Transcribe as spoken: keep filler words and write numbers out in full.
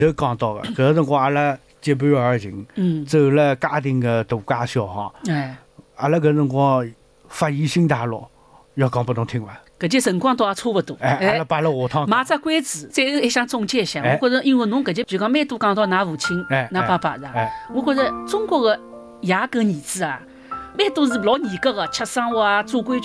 就讲到个，搿个辰光阿拉结伴而行， 嗯， 走了家庭个大街小巷， 哎， 阿拉搿辰光发现新大陆，要讲拨侬听伐？ 搿节辰光倒也差勿多。 哎，阿拉摆辣下趟卖只关子，最后还想总结一下， 哎我觉着，因为侬搿节就讲蛮多讲到㑚父亲、 哎㑚爸爸是吧？ 哎我觉着中国个爷跟儿子啊，蛮多是老严格个，吃生活啊，做规矩。